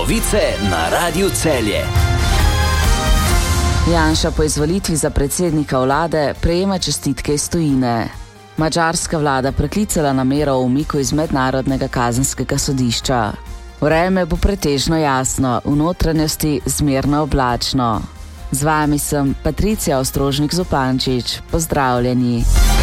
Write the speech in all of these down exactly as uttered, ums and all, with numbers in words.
Novice na Radiu Celje. Janša po izvolitvi za predsednika vlade prejema čestitke iz tujine. Madžarska vlada preklicala namero o umiku iz mednarodnega kazenskega sodišča. Vreme bo pretežno jasno, v notranjosti zmerno oblačno. Z vami sem Patricija Ostrožnik-Zupančič. Pozdravljeni.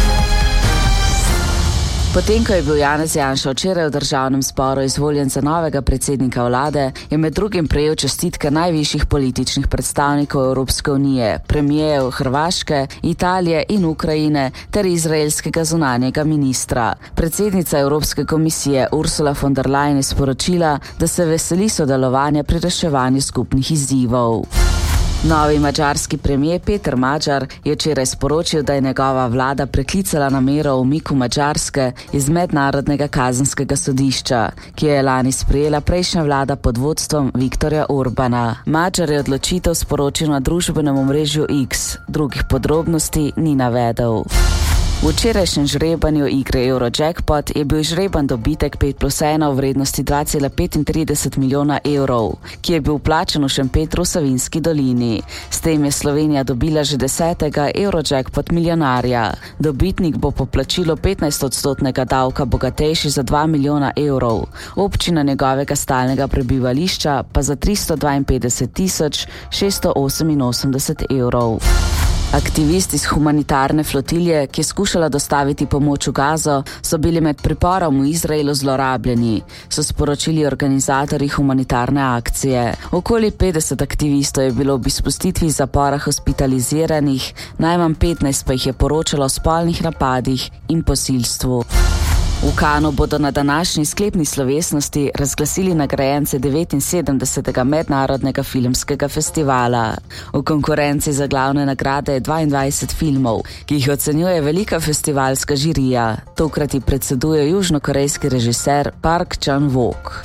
Potem, ko je bil Janez Janša včeraj v državnem zboru izvoljen za novega predsednika vlade, je med drugim prejel čestitke najvišjih političnih predstavnikov Evropske unije, premijejev Hrvaške, Italije in Ukrajine ter izraelskega zunanjega ministra. Predsednica Evropske komisije Ursula von der Leyen je sporočila, da se veseli sodelovanja pri reševanju skupnih izzivov. Novi madžarski premijer Peter Magyar je včeraj sporočil, da je njegova vlada preklicala namero o umiku Madžarske iz mednarodnega kazenskega sodišča, ki je lani sprejela prejšnja vlada pod vodstvom Viktorja Orbana. Magyar je odločitev sporočil na družbenem omrežju X, drugih podrobnosti ni navedel. V včerajšnjem žrebanju igre Eurojackpot je bil žreban dobitek pet plus ena v vrednosti dva cela petintrideset milijona evrov, ki je bil plačan v Šempetru v Savinjski dolini. S tem je Slovenija dobila že desetega Eurojackpot milijonarja. Dobitnik bo po plačilu petnajst odstotnega davka bogatejši za dva milijona evrov, občina njegovega stalnega prebivališča pa za tristo dvainpetdeset tisoč šeststo oseminosemdeset evrov. Aktivisti iz humanitarne flotilje, ki je skušala dostaviti pomoč v Gazo, so bili med priporom v Izraelu zlorabljeni, so sporočili organizatorji humanitarne akcije. Okoli petdeset aktivistov je bilo ob izpustitvi iz zapora hospitaliziranih, najmanj petnajst pa jih je poročalo o spolnih napadih in posilstvu. V Kanu bodo na današnji sklepni slovesnosti razglasili nagrajence devetinsedemdesetega mednarodnega filmskega festivala. V konkurenci za glavne nagrade je dvaindvajset filmov, ki jih ocenjuje velika festivalska žirija. Tokrat ji predseduje južnokorejski režiser Park Chan-wook.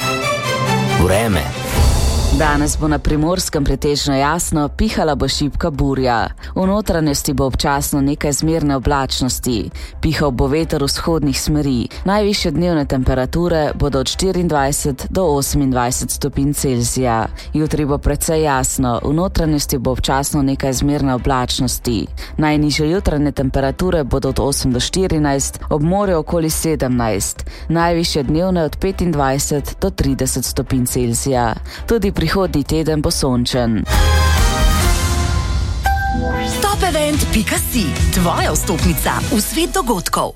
Vreme. Danes bo na Primorskem pretežno jasno, pihala bo šibka burja. V notranjosti bo občasno nekaj zmerne oblačnosti. Pihal bo veter vzhodnih smeri. Najvišje dnevne temperature bodo od štiriindvajset do osemindvajset stopinj Celzija. Jutri bo precej jasno, v notranjosti bo občasno nekaj zmerne oblačnosti. Najnižje jutranje temperature bodo od osem do štirinajst, ob morju okoli sedemnajst. Najvišje dnevne od petindvajset do trideset stopinj Celzija. Tudi prihodnji teden bo sončen. Topevent pika si, tvoja vstopnica v svet dogodkov.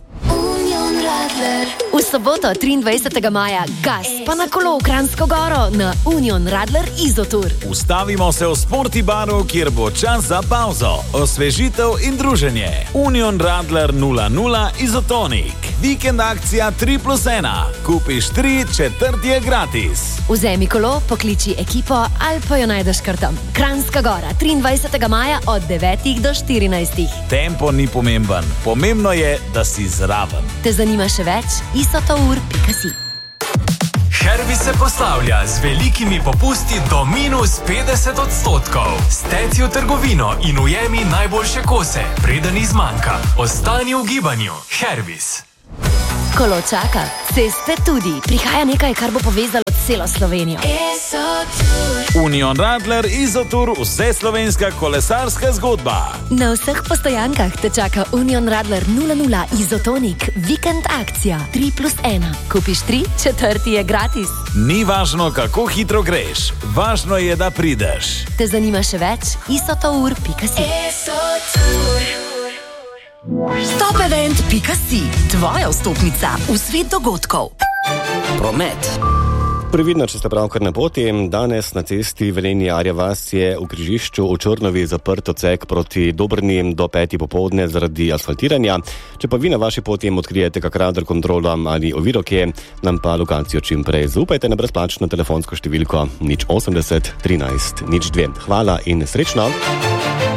V soboto triindvajsetega maja gas pa na kolo v Kranjsko Goro na Union Radler Izotour. Ustavimo se v Sporti baru, kjer bo čas za pauzo, osvežitev in druženje. Union Radler nula nula Izotonik. Vikend akcija tri plus ena. Kupiš tri, četrti je gratis. Vzemi kolo, pokliči ekipo ali pa jo najdeš kar tam. Kranjska Gora, triindvajsetega maja od devetih do štirinajstih. Tempo ni pomemben, pomembno je, da si zraven. Te zanima še več? isotour pika si. Herbis se poslavlja z velikimi popusti do minus petdeset odstotkov. Steci v trgovino in ujemi najboljše kose, preden izmanjka. Ostani v gibanju. Herbis. Kolo čaka, ceste tudi. Prihaja nekaj, kar bo povezalo celo Slovenijo. Union Radler Izotour, vse slovenska kolesarska zgodba. Na vseh postojankah te čaka Union Radler nula nula Izotonik, vikend akcija tri plus ena. Kupiš tri, četrti je gratis. Ni važno, kako hitro greš, važno je, da prideš. Te zanima še več? isotour pika si. Topevent pika si, tvoja vstopnica v svet dogodkov. Promet. Previdno, če ste pravkar na poti, danes na cesti Velenje-Arja vas je v križišču v Črnovi zaprt odsek proti Dobrni do petih popoldne zaradi asfaltiranja. Če pa vi na vaši poti odkrijete kak radar kontrolo ali oviro kje, nam pa lokacijo čim prej zaupajte na brezplačno telefonsko številko nič osemdeset trinajst nič dve. Hvala in srečno!